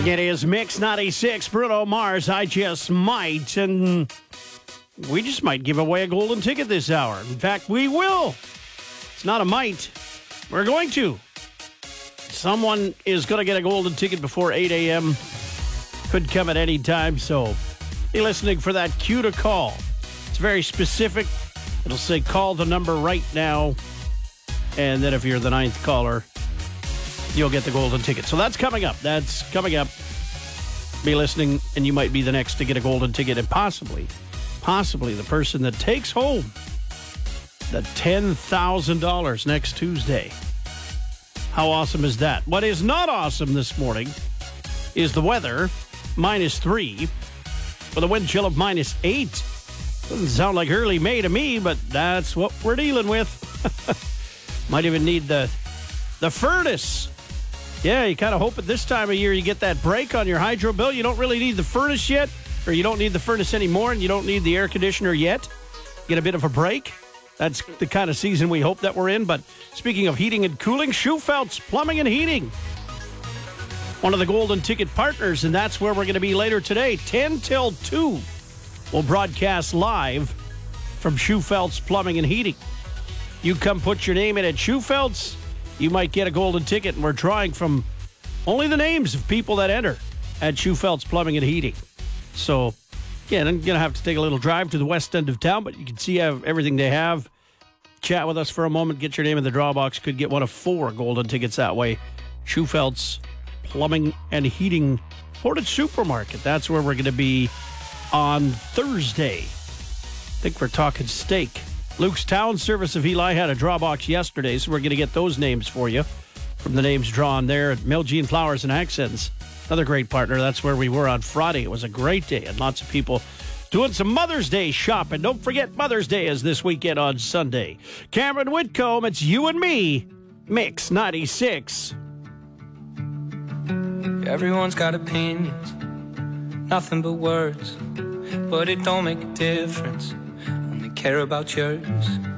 It is Mix 96, Bruno Mars, I Just Might, and we just might give away a golden ticket this hour. In fact, we will. It's not a might. We're going to. Someone is going to get a golden ticket before 8 a.m. Could come at any time, so be listening for that cue to call. It's very specific. It'll say call the number right now, and then if you're the ninth caller, you'll get the golden ticket. So that's coming up. That's coming up. Be listening, and you might be the next to get a golden ticket, and possibly the person that takes home the $10,000 next Tuesday. How awesome is that? What is not awesome this morning is the weather, -3, with a wind chill of -8. Doesn't sound like early May to me, but that's what we're dealing with. Might even need the furnace. Yeah, you kind of hope at this time of year you get that break on your hydro bill. You don't really need the furnace yet, or you don't need the furnace anymore, and you don't need the air conditioner yet. Get a bit of a break. That's the kind of season we hope that we're in. But speaking of heating and cooling, Schufelt's Plumbing and Heating, one of the golden ticket partners, and that's where we're going to be later today, 10 till 2. We'll broadcast live from Schufelt's Plumbing and Heating. You come put your name in at Schufelt's, you might get a golden ticket, and we're drawing from only the names of people that enter at Schufelt's Plumbing and Heating. So, again, I'm going to have to take a little drive to the west end of town, but you can see everything they have. Chat with us for a moment, get your name in the draw box. Could get one of 4 golden tickets that way. Schufelt's Plumbing and Heating Portage Supermarket. That's where we're going to be on Thursday. I think we're talking steak. Luke's Town Service of Eli had a draw box yesterday, so we're going to get those names for you from the names drawn there at Milgene Flowers and Accents. Another great partner. That's where we were on Friday. It was a great day, and lots of people doing some Mother's Day shopping. Don't forget Mother's Day is this weekend on Sunday. Cameron Whitcomb, it's you and me. Mix 96. Everyone's got opinions, nothing but words, but it don't make a difference. Only care about yours.